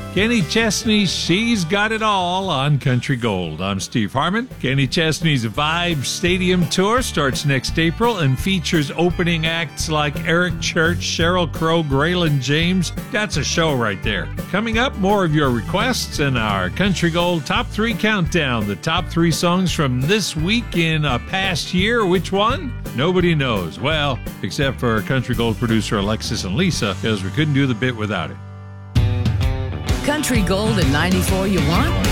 Kenny Chesney's She's Got It All on Country Gold. I'm Steve Harmon. Kenny Chesney's Vibe Stadium Tour starts next April and features opening acts like Eric Church, Sheryl Crow, Graylin James. That's a show right there. Coming up, more of your requests and our Country Gold Top 3 Countdown. The top 3 songs from this week in a past year. Which one? Nobody knows. Well, except for Country Gold producer Alexis and Lisa, because we couldn't do the bit without it. Country Gold at 94 you want?